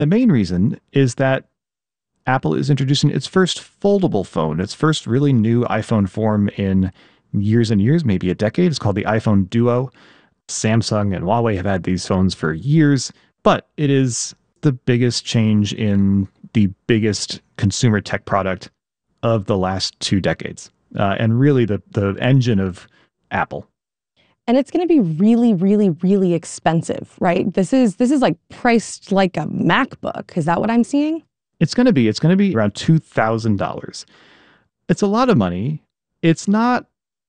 The main reason is that Apple is introducing its first foldable phone, its first really new iPhone form in years and years, maybe a decade. It's called the iPhone Duo. Samsung and Huawei have had these phones for years, but it is the biggest change in the biggest consumer tech product of the last 2 decades, and really the engine of Apple. And it's going to be really, really, really expensive, right? This is like priced like a MacBook. Is that what I'm seeing? It's going to be around $2,000. It's a lot of money. It's not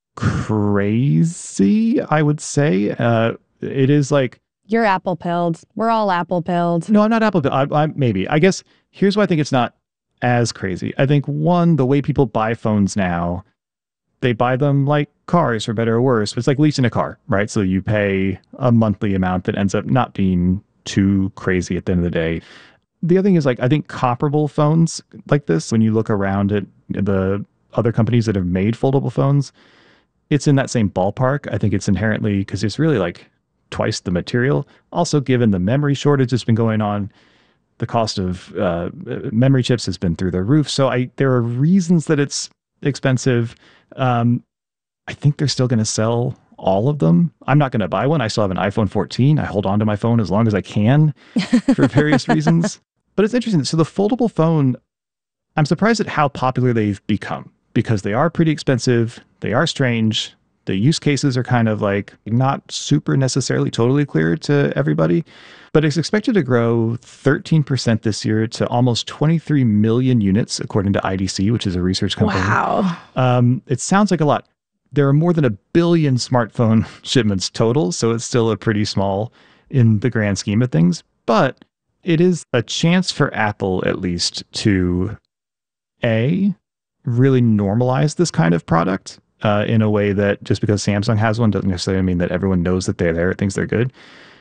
crazy, I would say. It is like... You're Apple pilled. We're all Apple pilled. No, I'm not Apple pilled. Maybe. I guess here's why I think it's not as crazy. I think, one, the way people buy phones now, they buy them like cars, for better or worse. It's like leasing a car, right? So you pay a monthly amount that ends up not being too crazy at the end of the day. The other thing is, like, I think comparable phones like this, when you look around at the other companies that have made foldable phones, it's in that same ballpark. I think it's inherently, because it's really like twice the material. Also, given the memory shortage that's been going on, the cost of memory chips has been through the roof. So there are reasons that it's expensive. I think they're still going to sell all of them. I'm not going to buy one. I still have an iPhone 14. I hold on to my phone as long as I can for various reasons. But it's interesting. So the foldable phone, I'm surprised at how popular they've become, because they are pretty expensive. They are strange. The use cases are kind of like not super necessarily totally clear to everybody, but it's expected to grow 13% this year to almost 23 million units, according to IDC, which is a research company. Wow. It sounds like a lot. There are more than 1 billion smartphone shipments total, so it's still a pretty small in the grand scheme of things. But it is a chance for Apple, at least, to really normalize this kind of product in a way that just because Samsung has one doesn't necessarily mean that everyone knows that they're there, thinks they're good.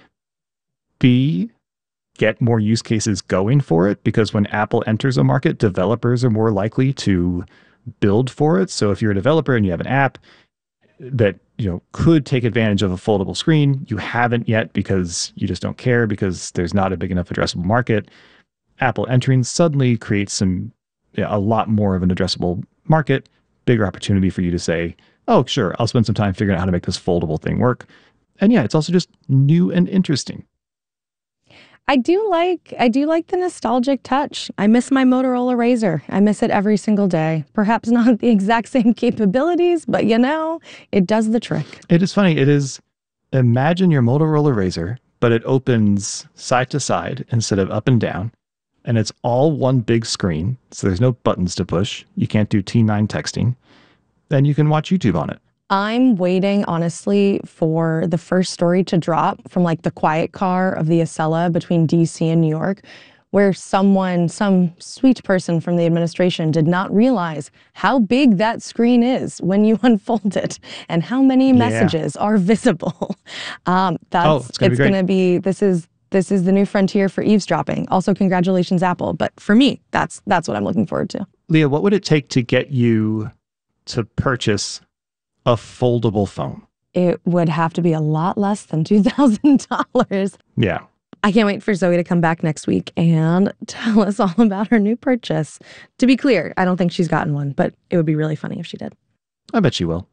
B, get more use cases going for it, because when Apple enters a market, developers are more likely to build for it. So if you're a developer and you have an app that could take advantage of a foldable screen, you haven't yet because you just don't care, because there's not a big enough addressable market. Apple entering suddenly creates a lot more of an addressable market, bigger opportunity for you to say, oh, sure, I'll spend some time figuring out how to make this foldable thing work. And yeah, it's also just new and interesting. I do like the nostalgic touch. I miss my Motorola Razr. I miss it every single day. Perhaps not the exact same capabilities, but it does the trick. It is funny. It is, imagine your Motorola Razr, but it opens side to side instead of up and down. And it's all one big screen. So there's no buttons to push. You can't do T9 texting. Then you can watch YouTube on it. I'm waiting, honestly, for the first story to drop from like the quiet car of the Acela between DC and New York, where some sweet person from the administration did not realize how big that screen is when you unfold it and how many messages are visible. This is the new frontier for eavesdropping. Also, congratulations, Apple. But for me, that's what I'm looking forward to. Leah, what would it take to get you to purchase a foldable phone? It would have to be a lot less than $2,000. Yeah. I can't wait for Zoe to come back next week and tell us all about her new purchase. To be clear, I don't think she's gotten one, but it would be really funny if she did. I bet she will.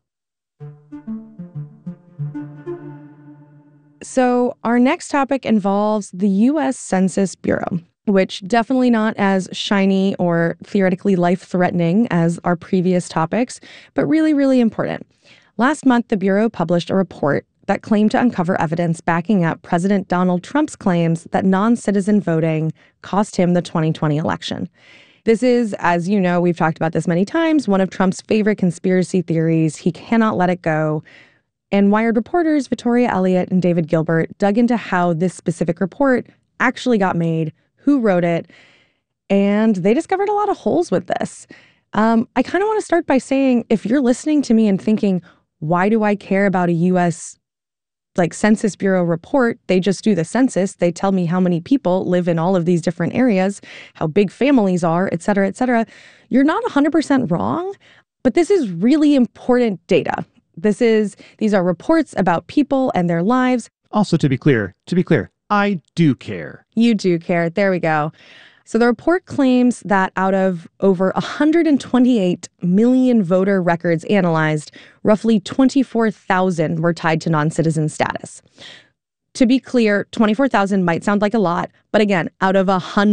So our next topic involves the U.S. Census Bureau, which definitely not as shiny or theoretically life-threatening as our previous topics, but really, really important. Last month, the Bureau published a report that claimed to uncover evidence backing up President Donald Trump's claims that non-citizen voting cost him the 2020 election. This is, as you know, we've talked about this many times, one of Trump's favorite conspiracy theories. He cannot let it go. And Wired reporters Victoria Elliott and David Gilbert dug into how this specific report actually got made, who wrote it, and they discovered a lot of holes with this. I kind of want to start by saying, if you're listening to me and thinking, why do I care about a U.S. Census Bureau report? They just do the census. They tell me how many people live in all of these different areas, how big families are, et cetera, et cetera. You're not 100% wrong, but this is really important data. These are reports about people and their lives. Also, to be clear, I do care. You do care. There we go. So the report claims that out of over 128 million voter records analyzed, roughly 24,000 were tied to non-citizen status. To be clear, 24,000 might sound like a lot, but again, out of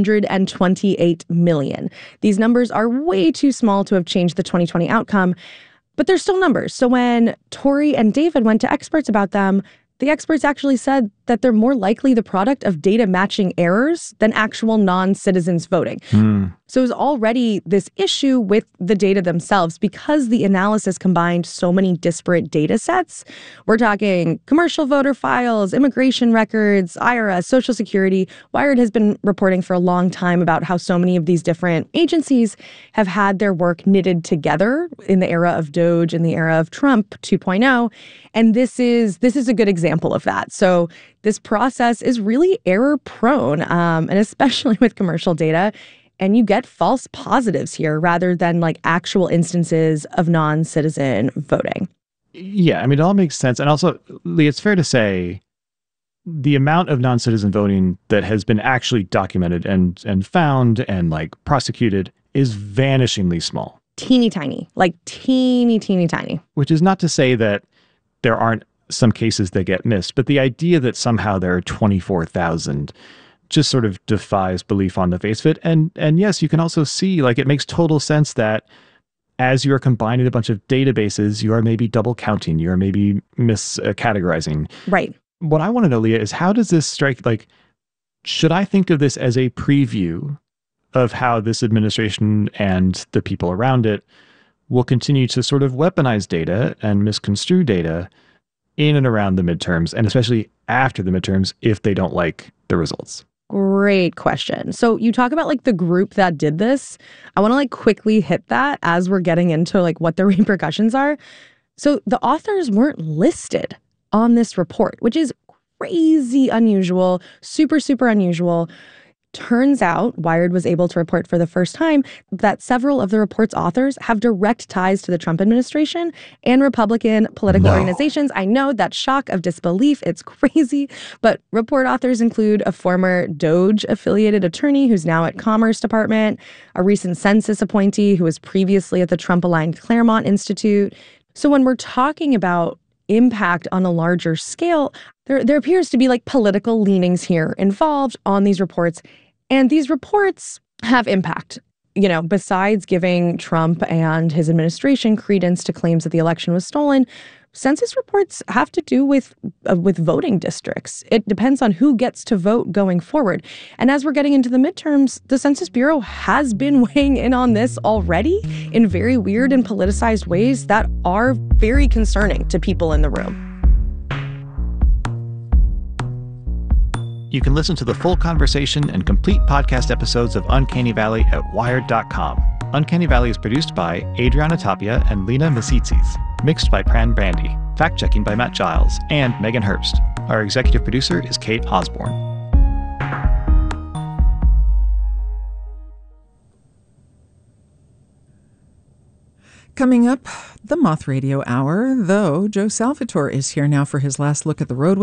128 million. These numbers are way too small to have changed the 2020 outcome, but they're still numbers. So when Tori and David went to experts about them, the experts actually said that they're more likely the product of data matching errors than actual non-citizens voting. So it was already this issue with the data themselves because the analysis combined so many disparate data sets. We're talking commercial voter files, immigration records, IRS, Social Security. Wired has been reporting for a long time about how so many of these different agencies have had their work knitted together in the era of DOGE, in the era of Trump 2.0. And this is a good example of that. So this process is really error prone, and especially with commercial data. And you get false positives here rather than like actual instances of non-citizen voting. Yeah, I mean, it all makes sense. And also, Lee, it's fair to say the amount of non-citizen voting that has been actually documented and found and like prosecuted is vanishingly small. Teeny tiny, like teeny tiny. Which is not to say that there aren't some cases that get missed, but the idea that somehow there are 24,000 just sort of defies belief on the face of it. And yes, you can also see, like, it makes total sense that as you're combining a bunch of databases, you are maybe double counting, you are maybe miscategorizing. Right. What I want to know, Leah, is how does this strike, like, should I think of this as a preview of how this administration and the people around it will continue to sort of weaponize data and misconstrue data in and around the midterms, and especially after the midterms if they don't like the results? Great question. So you talk about like the group that did this. I want to like quickly hit that as we're getting into like what the repercussions are. So the authors weren't listed on this report, which is crazy unusual, super unusual. Turns out Wired was able to report for the first time that several of the report's authors have direct ties to the Trump administration and Republican political organizations. I know that shock of disbelief. It's crazy. But report authors include a former DOGE-affiliated attorney who's now at Commerce Department, a recent census appointee who was previously at the Trump-aligned Claremont Institute. So when we're talking about impact on a larger scale, there appears to be like political leanings here involved on these reports. And these reports have impact. You know, besides giving Trump and his administration credence to claims that the election was stolen, census reports have to do with voting districts. It depends on who gets to vote going forward. And as we're getting into the midterms, the Census Bureau has been weighing in on this already in very weird and politicized ways that are very concerning to people in the room. You can listen to the full conversation and complete podcast episodes of Uncanny Valley at Wired.com. Uncanny Valley is produced by Adriana Tapia and Lena Misitsis. Mixed by Pran Brandy. Fact-checking by Matt Giles and Megan Herbst. Our executive producer is Kate Osborne. Coming up, the Moth Radio Hour, though Joe Salvatore is here now for his last look at the roadway.